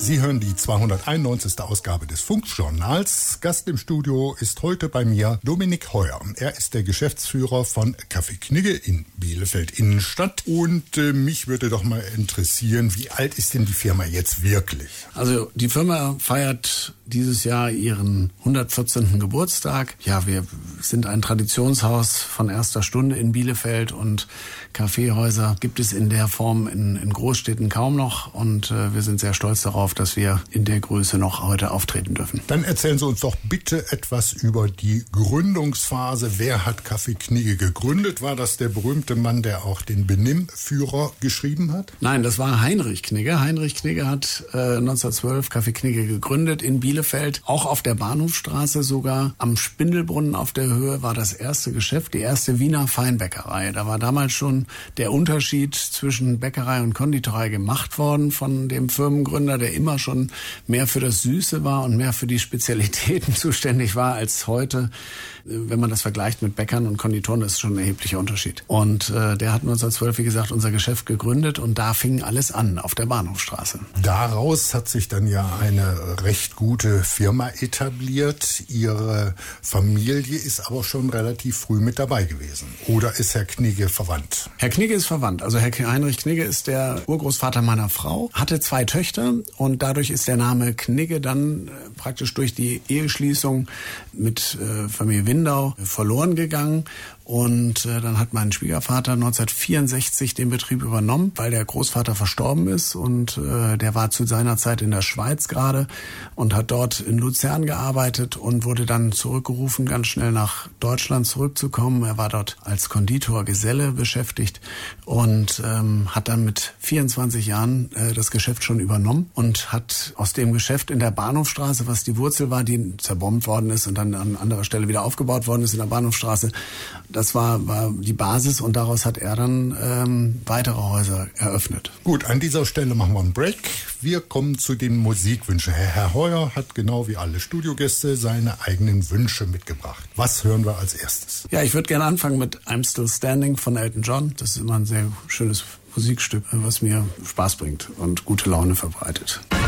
Sie hören die 291. Ausgabe des Funkjournals. Gast im Studio ist heute bei mir Dominik Heuer. Er ist der Geschäftsführer von Café Knigge in Bielefeld Innenstadt. Und mich würde doch mal interessieren, wie alt ist denn die Firma jetzt wirklich? Also die Firma feiert dieses Jahr ihren 114. Geburtstag. Ja, wir sind ein Traditionshaus von erster Stunde in Bielefeld und Kaffeehäuser gibt es in der Form in Großstädten kaum noch. Und wir sind sehr stolz darauf, dass wir in der Größe noch heute auftreten dürfen. Dann erzählen Sie uns doch bitte etwas über die Gründungsphase. Wer hat Café Knigge gegründet? War das der berühmte Mann, der auch den Benimm-Führer geschrieben hat? Nein, das war Heinrich Knigge. Heinrich Knigge hat 1912 Café Knigge gegründet in Bielefeld. Auch auf der Bahnhofstraße sogar. Am Spindelbrunnen auf der Höhe war das erste Geschäft, die erste Wiener Feinbäckerei. Da war damals schon der Unterschied zwischen Bäckerei und Konditorei gemacht worden von dem Firmengründer, der immer schon mehr für das Süße war und mehr für die Spezialitäten zuständig war als heute. Wenn man das vergleicht mit Bäckern und Konditoren, das ist schon ein erheblicher Unterschied. Und der hat 1912, wie gesagt, unser Geschäft gegründet und da fing alles an, auf der Bahnhofstraße. Daraus hat sich dann ja eine recht gute Firma etabliert. Ihre Familie ist aber schon relativ früh mit dabei gewesen. Oder ist Herr Knigge verwandt? Herr Knigge ist verwandt. Also Herr Heinrich Knigge ist der Urgroßvater meiner Frau, hatte 2 Töchter und dadurch ist der Name Knigge dann praktisch durch die Eheschließung mit Familie Windau verloren gegangen. Und dann hat mein Schwiegervater 1964 den Betrieb übernommen, weil der Großvater verstorben ist und der war zu seiner Zeit in der Schweiz gerade und hat dort in Luzern gearbeitet und wurde dann zurückgerufen, ganz schnell nach Deutschland zurückzukommen. Er war dort als Konditorgeselle beschäftigt und hat dann mit 24 Jahren das Geschäft schon übernommen und hat aus dem Geschäft in der Bahnhofstraße, was die Wurzel war, die zerbombt worden ist und dann an anderer Stelle wieder aufgebaut worden ist in der Bahnhofstraße, das war die Basis und daraus hat er dann weitere Häuser eröffnet. Gut, an dieser Stelle machen wir einen Break. Wir kommen zu den Musikwünschen. Herr Heuer hat genau wie alle Studiogäste seine eigenen Wünsche mitgebracht. Was hören wir als erstes? Ja, ich würde gerne anfangen mit I'm Still Standing von Elton John. Das ist immer ein sehr schönes Musikstück, was mir Spaß bringt und gute Laune verbreitet.